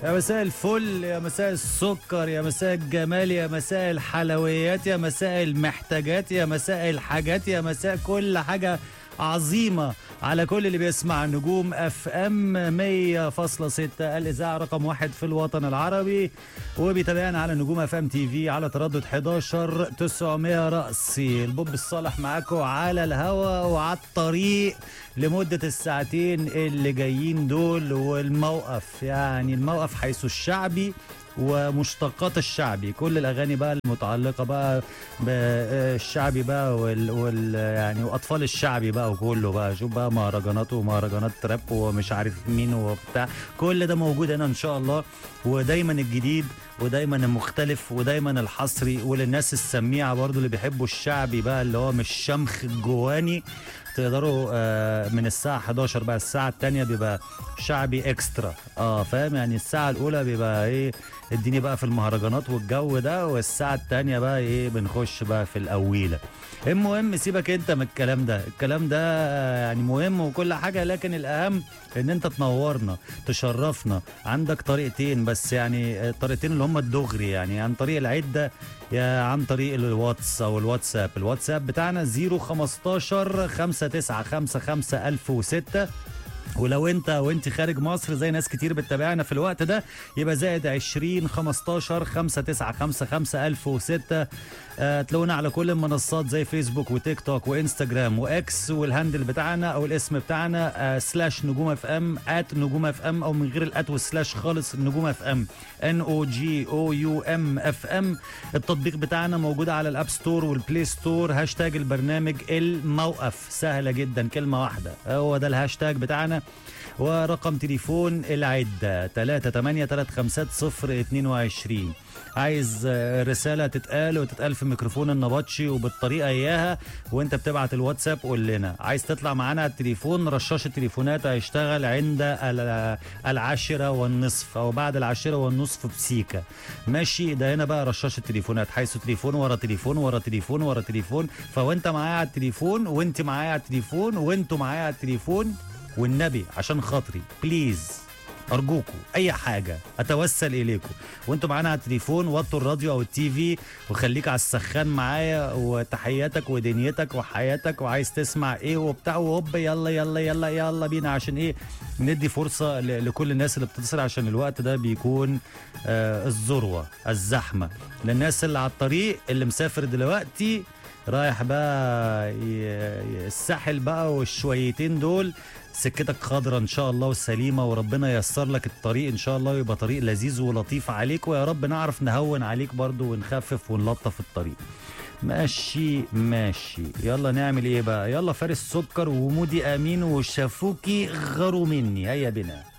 يا مساء الفل، يا مساء السكر، يا مساء الجمال، يا مساء الحلويات، يا مساء المحتاجات، يا مساء الحاجات، يا مساء كل حاجة عظيمة على كل اللي بيسمع نجوم اف ام 100.6 الاذاعه رقم 1 في الوطن العربي، وبيتابعنا على نجوم اف ام تي في على تردد 11900 رأسي. البوب الصالح معاكم على الهوا وعلى الطريق لمده الساعتين اللي جايين دول. والموقف يعني الموقف حيث الشعبي ومشتقات الشعبي، كل الاغاني بقى المتعلقه بقى بالشعبي بقى يعني واطفال الشعبي بقى وكله بقى. شوف بقى مهرجانات ومهرجانات تراب ومش عارف مين وبتاع، كل ده موجود هنا ان شاء الله. ودايما الجديد ودايما المختلف ودايما الحصري، وللناس السميعه برضو اللي بيحبوا الشعبي بقى اللي هو مش شمخ الجواني، تقدروا من الساعة 11 بقى الساعة التانية بيبقى شعبي اكسترا. فاهم يعني الساعة الأولى بيبقى ايه اديني بقى في المهرجانات والجو ده، والساعة التانية بقى ايه بنخش بقى في الأويلة. المهم سيبك انت من الكلام ده، الكلام ده يعني مهم وكل حاجة، لكن الأهم ان انت تنورنا تشرفنا. عندك طريقتين بس، يعني الطريقتين اللي هم الدغري، يعني عن طريق العدة يا عن طريق الواتس او الواتساب. الواتساب بتاعنا 015 5955 1006، ولو انت وانت خارج مصر زي ناس كتير بتتابعنا في الوقت ده يبقى زائد 20 15 5955 1006. تلاقونا على كل المنصات زي فيسبوك وتيك توك وانستجرام واكس، والهاندل بتاعنا او الاسم بتاعنا سلاش نجوم اف ام @نجوم اف ام، او من غير الات والسلاش خالص نجوم اف ام NOGOUM FM. التطبيق بتاعنا موجود على الاب ستور والبلاي ستور. هاشتاج البرنامج الموقف، سهله جدا كلمه واحده، هو ده الهاشتاج بتاعنا. ورقم تليفون العدة 3835022. عايز رسالة تتقال وتتقال في ميكروفون النبطشي وبالطريقة إياها وانت بتبعت الواتساب قول لنا. عايز تطلع معانا على التليفون، رشاش التليفونات هيشتغل عند 10:30 أو بعد 10:30 بسيكة. ماشي، ده هنا بقى رشاش التليفونات، حيث تليفون ورا تليفون ورا تليفون ورا تليفون. فوانت معايا على التليفون وانت معايا على التليفون وانتوا معايا على التليفون، والنبي عشان خاطري بليز ارجوكم اي حاجه اتوسل اليكم وانتوا معانا على التليفون، وطوا الراديو او التي في وخليك على السخان معايا، وتحياتك ودنيتك وحياتك وعايز تسمع ايه وبتاع وهوب يلا يلا يلا يلا بينا. عشان ايه؟ ندي فرصه لكل الناس اللي بتتصل، عشان الوقت ده بيكون الذروه الزحمه. للناس اللي على الطريق اللي مسافر دلوقتي رايح بقى الساحل بقى والشويتين دول، سكتك خضرة ان شاء الله وسليمة، وربنا ييسر لك الطريق ان شاء الله ويبقى طريق لذيذ ولطيف عليك، ويا رب نعرف نهون عليك برضو ونخفف ونلطف الطريق. ماشي ماشي، يلا نعمل ايه بقى؟ يلا فارس سكر ومودي امين وشافوكي غاروا مني، هيا بنا.